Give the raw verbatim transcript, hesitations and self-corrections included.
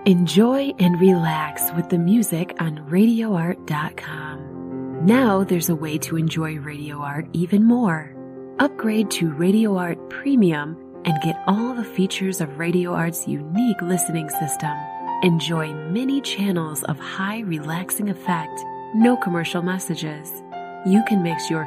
Enjoy and relax with the music on radio art dot com. Now there's a way to enjoy Radio Art even more. Upgrade to Radio Art Premium and get all the features of Radio Art's unique listening system. Enjoy many channels of high relaxing effect, no commercial messages. You can mix your